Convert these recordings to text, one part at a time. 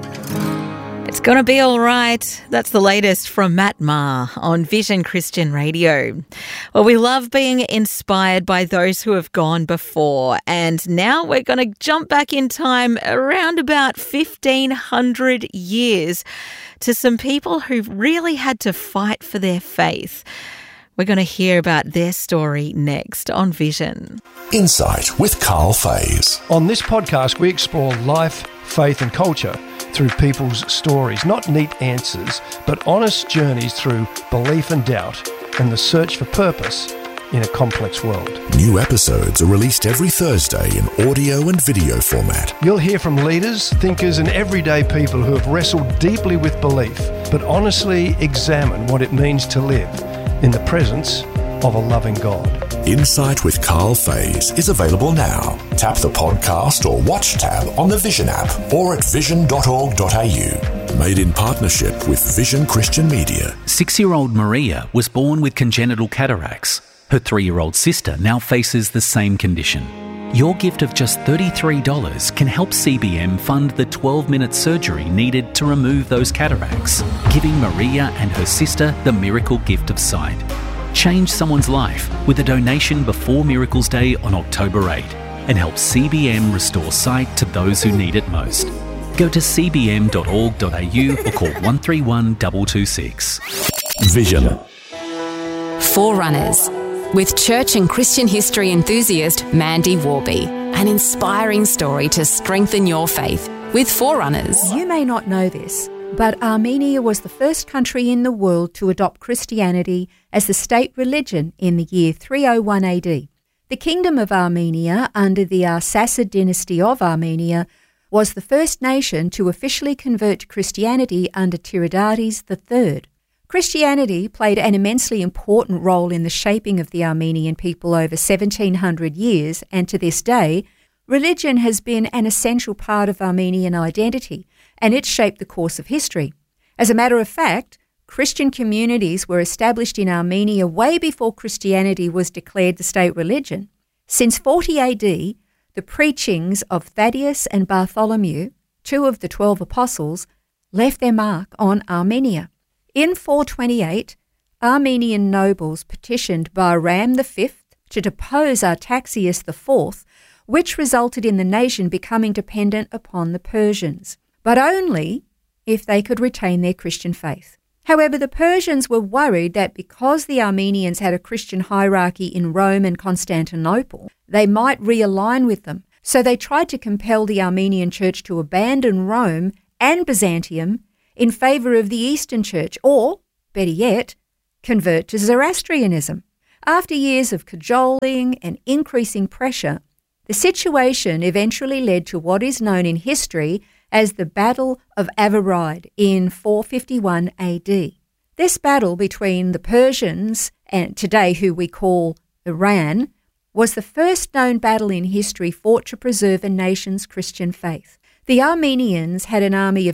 It's gonna be all right. That's the latest from Matt Maher on Vision Christian Radio. Well, we love being inspired by those who have gone before, and now we're going to jump back in time around about 1,500 years to some people who really had to fight for their faith. We're going to hear about their story next on Vision. Insight with Carl Fays. On this podcast, we explore life, faith and culture through people's stories, not neat answers, but honest journeys through belief and doubt and the search for purpose in a complex world. New episodes are released every Thursday in audio and video format. You'll hear from leaders, thinkers and everyday people who have wrestled deeply with belief, but honestly examine what it means to live in the presence of a loving God. Insight with Carl Fays is available now. Tap the podcast or watch tab on the Vision app or at vision.org.au. Made in partnership with Vision Christian Media. 6-year-old Maria was born with congenital cataracts. Her 3-year-old sister now faces the same condition. Your gift of just $33 can help CBM fund the 12-minute surgery needed to remove those cataracts, giving Maria and her sister the miracle gift of sight. Change someone's life with a donation before Miracles Day on October 8 and help CBM restore sight to those who need it most. Go to cbm.org.au or call 131 226. Vision. Forerunners, with church and Christian history enthusiast Mandy Warby. An inspiring story to strengthen your faith with Forerunners. You may not know this, but Armenia was the first country in the world to adopt Christianity as the state religion in the year 301 AD. The Kingdom of Armenia, under the Arsacid dynasty of Armenia, was the first nation to officially convert to Christianity under Tiridates III. Christianity played an immensely important role in the shaping of the Armenian people over 1,700 years, and to this day, religion has been an essential part of Armenian identity, and it shaped the course of history. As a matter of fact, Christian communities were established in Armenia way before Christianity was declared the state religion. Since 40 AD, the preachings of Thaddeus and Bartholomew, 2 of the 12 apostles, left their mark on Armenia. In 428, Armenian nobles petitioned Bahram V to depose Artaxias IV, which resulted in the nation becoming dependent upon the Persians, but only if they could retain their Christian faith. However, the Persians were worried that because the Armenians had a Christian hierarchy in Rome and Constantinople, they might realign with them. So they tried to compel the Armenian church to abandon Rome and Byzantium in favour of the Eastern Church, or, better yet, convert to Zoroastrianism. After years of cajoling and increasing pressure, the situation eventually led to what is known in history as the Battle of Avaride in 451 AD. This battle between the Persians and today who we call Iran was the first known battle in history fought to preserve a nation's Christian faith. The Armenians had an army of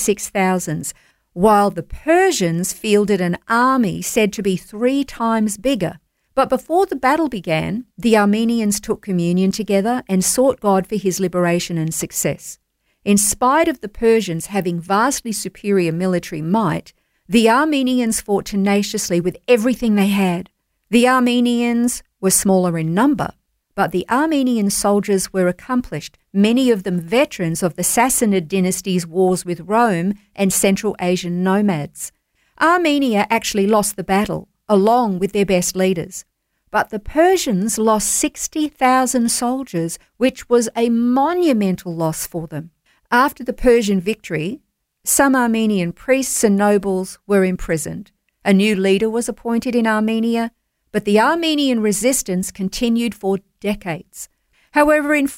66,000, while the Persians fielded an army said to be 3 times bigger. But before the battle began, the Armenians took communion together and sought God for his liberation and success. In spite of the Persians having vastly superior military might, the Armenians fought tenaciously with everything they had. The Armenians were smaller in number, but the Armenian soldiers were accomplished, many of them veterans of the Sassanid dynasty's wars with Rome and Central Asian nomads. Armenia actually lost the battle, along with their best leaders. But the Persians lost 60,000 soldiers, which was a monumental loss for them. After the Persian victory, some Armenian priests and nobles were imprisoned. A new leader was appointed in Armenia, but the Armenian resistance continued for decades. However, in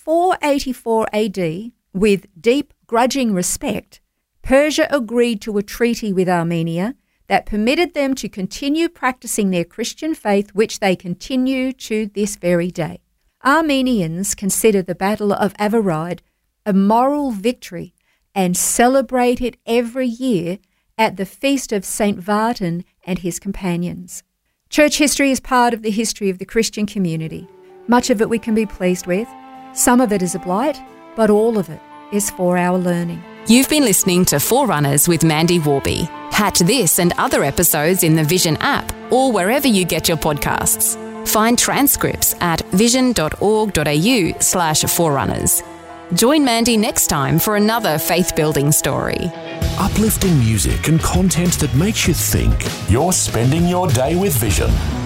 484 AD, with deep grudging respect, Persia agreed to a treaty with Armenia that permitted them to continue practicing their Christian faith, which they continue to this very day. Armenians consider the Battle of Avaride a moral victory and celebrate it every year at the feast of St. Vartan and his companions. Church history is part of the history of the Christian community. Much of it we can be pleased with. Some of it is a blight, but all of it is for our learning. You've been listening to Forerunners with Mandy Warby. Catch this and other episodes in the Vision app or wherever you get your podcasts. Find transcripts at vision.org.au/forerunners. Join Mandy next time for another faith-building story. Uplifting music and content that makes you think. You're spending your day with Vision.